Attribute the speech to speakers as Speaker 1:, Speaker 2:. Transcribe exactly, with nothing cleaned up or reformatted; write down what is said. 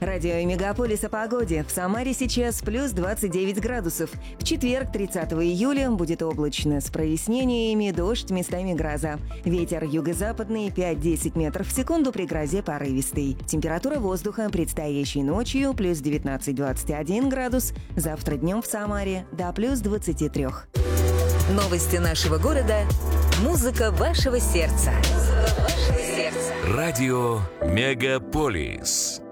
Speaker 1: Радио Мегаполис о погоде. В Самаре сейчас плюс двадцать девять градусов. В четверг, тридцатого июля, будет облачно с прояснениями, дождь, местами гроза. Ветер юго-западный пять-десять метров в секунду, при грозе порывистый. Температура воздуха предстоящей ночью плюс девятнадцать-двадцать один градус. Завтра днем в Самаре до плюс двадцати трёх.
Speaker 2: Новости нашего города. Музыка вашего сердца.
Speaker 3: Радио Мегаполис.